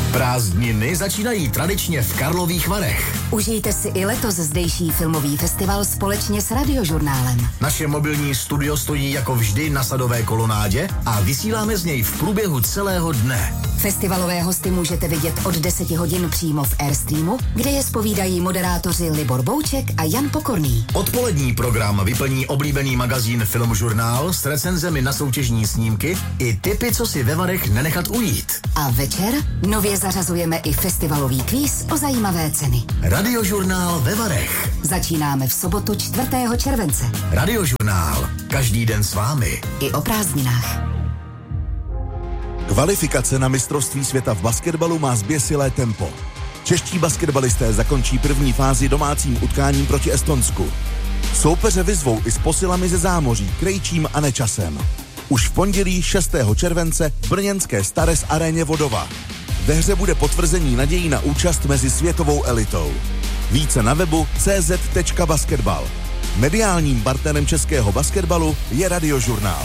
Prázdniny začínají tradičně v Karlových Varech. Užijte si i letos zdejší filmový festival společně s Radiožurnálem. Naše mobilní studio stojí jako vždy na Sadové kolonádě a vysíláme z něj v průběhu celého dne. Festivalové hosty můžete vidět od 10 hodin přímo v Airstreamu, kde je zpovídají moderátoři Libor Bouček a Jan Pokorný. Odpolední program vyplní oblíbený magazín Filmžurnál s recenzemi na soutěžní snímky i tipy, co si ve Varech nenechat ujít. A večer nově zařazujeme i festivalový kvíz o zajímavé ceny. Radiožurnál ve Varech. Začínáme v sobotu 4. července. Radiožurnál. Každý den s vámi. I o prázdninách. Kvalifikace na mistrovství světa v basketbalu má zběsilé tempo. Čeští basketbalisté zakončí první fázi domácím utkáním proti Estonsku. Soupeře vyzvou i s posilami ze zámoří, Krejčím a Nečasem. Už v pondělí 6. července v brněnské Stares aréně Vodova. Ve hře bude potvrzení nadějí na účast mezi světovou elitou. Více na webu cz.basketbal. Mediálním partnerem českého basketbalu je Radiožurnál.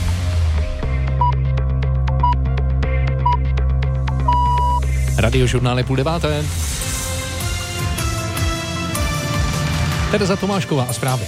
Radiožurnál je 8:30. Tereza Tomášková a zprávy.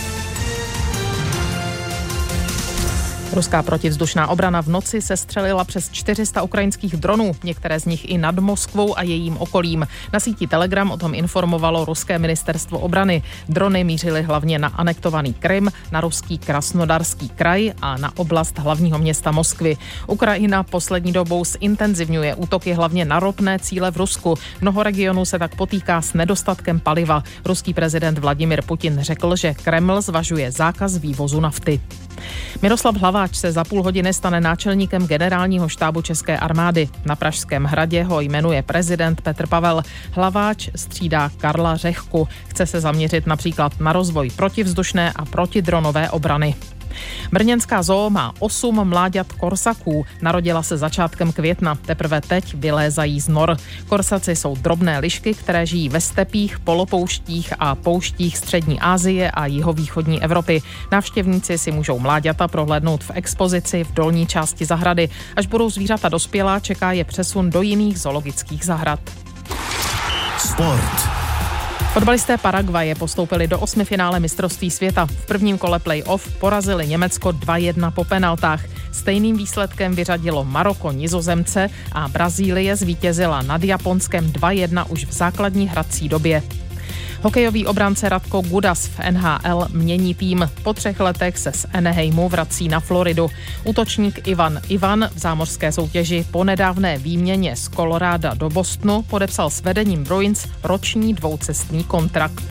Ruská protivzdušná obrana v noci sestřelila přes 400 ukrajinských dronů, některé z nich i nad Moskvou a jejím okolím. Na síti Telegram o tom informovalo ruské ministerstvo obrany. Drony mířily hlavně na anektovaný Krym, na ruský Krasnodarský kraj a na oblast hlavního města Moskvy. Ukrajina poslední dobou zintenzivňuje útoky hlavně na ropné cíle v Rusku. Mnoho regionů se tak potýká s nedostatkem paliva. Ruský prezident Vladimir Putin řekl, že Kreml zvažuje zákaz vývozu nafty. Miroslav Hlaváč se za půl hodiny stane náčelníkem generálního štábu České armády. Na Pražském hradě ho jmenuje prezident Petr Pavel. Hlaváč střídá Karla Řehku. Chce se zaměřit například na rozvoj protivzdušné a protidronové obrany. Brněnská zoo má 8 mláďat korsaků. Narodila se začátkem května, teprve teď vylézají z nor. Korsaci jsou drobné lišky, které žijí ve stepích, polopouštích a pouštích střední Asie a jihovýchodní Evropy. Návštěvníci si můžou mláďata prohlédnout v expozici v dolní části zahrady. Až budou zvířata dospělá, čeká je přesun do jiných zoologických zahrad. Sport. Fotbalisté Paraguaje postoupili do 8. finále mistrovství světa. V prvním kole play-off porazili Německo 2-1 po penaltách. Stejným výsledkem vyřadilo Maroko Nizozemce a Brazílie zvítězila nad Japonskem 2-1 už v základní hrací době. Hokejový obránce Radko Gudas v NHL mění tým. Po 3 letech se z Anaheimu vrací na Floridu. Útočník Ivan v zámořské soutěži po nedávné výměně z Colorada do Bostonu podepsal s vedením Bruins roční dvoucestný kontrakt.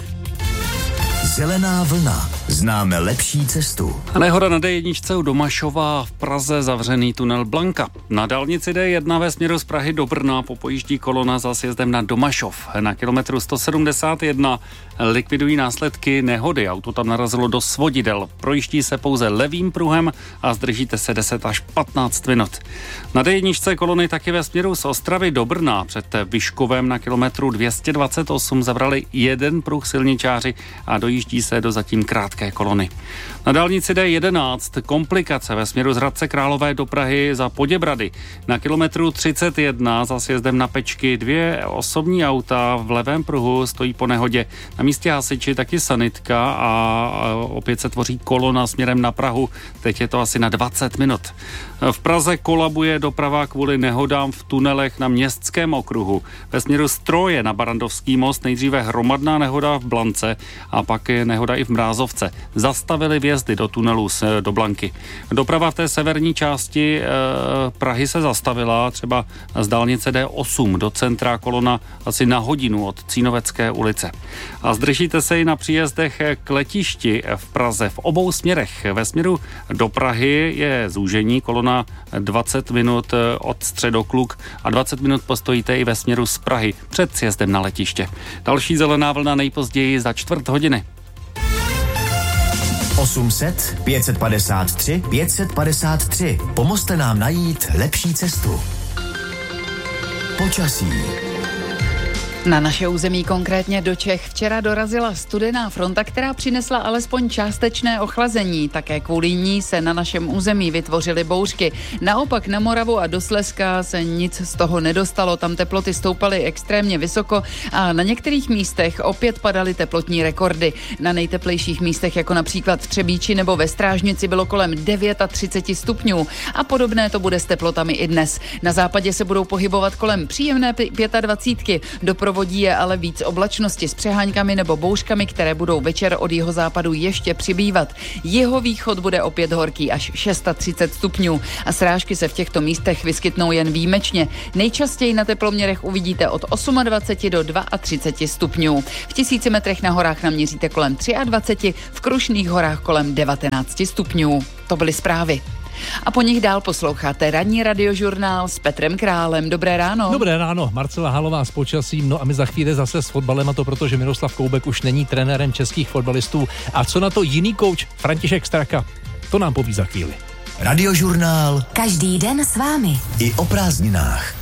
Zelená vlna. Známe lepší cestu. A nehoda na D1 u Domašova, v Praze zavřený tunel Blanka. Na dálnici D1 ve směru z Prahy do Brna popojíždí kolona za sjezdem na Domašov. Na kilometru 171 likvidují následky nehody. Auto tam narazilo do svodidel. Projíždí se pouze levým pruhem a zdržíte se 10 až 15 minut. Na D1 kolony taky ve směru z Ostravy do Brna. Před Vyškovem na kilometru 228 zabrali jeden pruh silničáři a dojíždí se do zatím krátké kolony. Na dálnici D11 komplikace ve směru z Hradce Králové do Prahy za Poděbrady. Na kilometru 31 za sjezdem na Pečky 2 osobní auta v levém pruhu stojí po nehodě. Na místě hasiči taky sanitka a opět se tvoří kolona směrem na Prahu. Teď je to asi na 20 minut. V Praze kolabuje doprava kvůli nehodám v tunelech na Městském okruhu. Ve směru z Troje na Barandovský most nejdříve hromadná nehoda v Blance a pak je nehoda i v Mrázovce. Zastavili vjezdy do tunelu do Blanky. Doprava v té severní části Prahy se zastavila, třeba z dálnice D8 do centra kolona asi na hodinu od Cínovecké ulice. A zdržíte se i na příjezdech k letišti v Praze v obou směrech. Ve směru do Prahy je zúžení, kolona 20 minut od Středokluk a 20 minut postojíte i ve směru z Prahy před sjezdem na letiště. Další zelená vlna nejpozději za 4 hodiny. 800 553 553. Pomozte nám najít lepší cestu. Počasí. Na naše území, konkrétně do Čech, včera dorazila studená fronta, která přinesla alespoň částečné ochlazení. Také kvůli ní se na našem území vytvořily bouřky. Naopak na Moravu a do Slezska se nic z toho nedostalo. Tam teploty stoupaly extrémně vysoko a na některých místech opět padaly teplotní rekordy. Na nejteplejších místech, jako například v Třebíči nebo ve Strážnici, bylo kolem 39 stupňů. A podobné to bude s teplotami i dnes. Na západě se budou pohybovat kolem příjemné 25. Doprovodí je ale víc oblačnosti s přeháňkami nebo bouřkami, které budou večer od jihozápadu ještě přibývat. Jihovýchod bude opět horký až 630 stupňů a srážky se v těchto místech vyskytnou jen výjimečně. Nejčastěji na teploměrech uvidíte od 28 do 32 stupňů. V 1000 metrech na horách naměříte kolem 23, v Krušných horách kolem 19 stupňů. To byly zprávy. A po nich dál posloucháte ranní radiožurnál s Petrem Králem. Dobré ráno. Dobré ráno, Marcela Halová s počasím, no a my za chvíli zase s fotbalem, a to proto, že Miroslav Koubek už není trenérem českých fotbalistů. A co na to jiný kouč František Straka? To nám poví za chvíli. Radiožurnál Každý den s vámi. i o prázdninách.